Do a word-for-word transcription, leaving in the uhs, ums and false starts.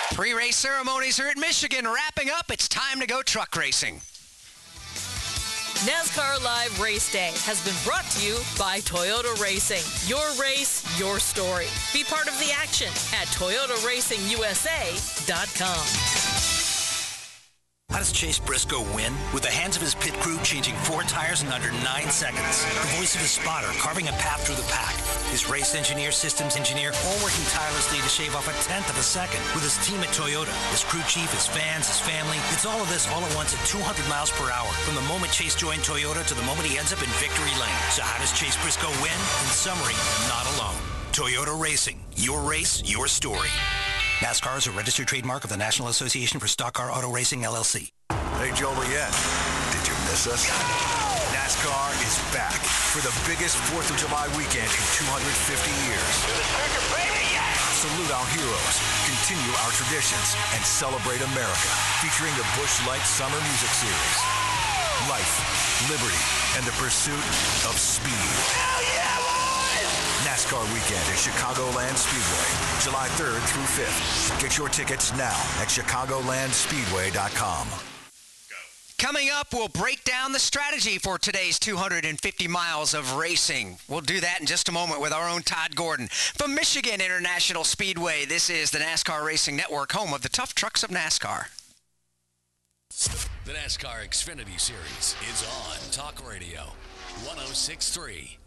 Pre-race ceremonies are at Michigan wrapping up. It's time to go truck racing. NASCAR Live Race Day has been brought to you by Toyota Racing. Your race, your story. Be part of the action at Toyota Racing U S A dot com. How does Chase Briscoe win? With the hands of his pit crew changing four tires in under nine seconds. The voice of his spotter carving a path through the pack. His race engineer, systems engineer, all working tirelessly to shave off a tenth of a second. With his team at Toyota, his crew chief, his fans, his family. It's all of this all at once at two hundred miles per hour. From the moment Chase joined Toyota to the moment he ends up in victory lane. So how does Chase Briscoe win? In summary, not alone. Toyota Racing. Your race, your story. NASCAR is a registered trademark of the National Association for Stock Car Auto Racing, L L C. Hey, Joliet, did you miss us? NASCAR is back for the biggest fourth of July weekend in two hundred fifty years. Salute our heroes, continue our traditions, and celebrate America, featuring the Busch Light Summer Music Series. Life, liberty, and the pursuit of speed. Hell yeah, boys! NASCAR weekend at Chicagoland Speedway, July third through fifth. Get your tickets now at chicagoland speedway dot com. Coming up, we'll break down the strategy for today's two hundred fifty miles of racing. We'll do that in just a moment with our own Todd Gordon. From Michigan International Speedway, this is the NASCAR Racing Network, home of the tough trucks of NASCAR. The NASCAR Xfinity Series is on Talk Radio one oh six point three.